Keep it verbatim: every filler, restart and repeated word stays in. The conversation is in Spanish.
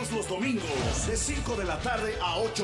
Todos los domingos, de cinco de la tarde a ocho